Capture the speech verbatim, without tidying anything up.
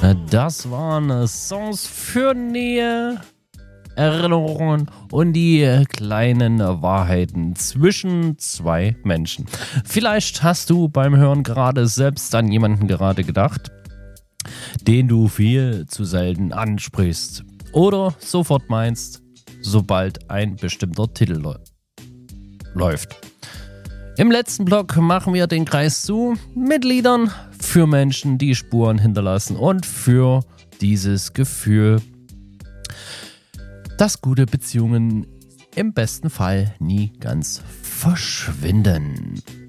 Das waren Songs für Nähe, Erinnerungen und die kleinen Wahrheiten zwischen zwei Menschen. Vielleicht hast du beim Hören gerade selbst an jemanden gerade gedacht, den du viel zu selten ansprichst oder sofort meinst, sobald ein bestimmter Titel läu- läuft. Im letzten Block machen wir den Kreis zu mit Liedern für Menschen, die Spuren hinterlassen und für dieses Gefühl, dass gute Beziehungen im besten Fall nie ganz verschwinden.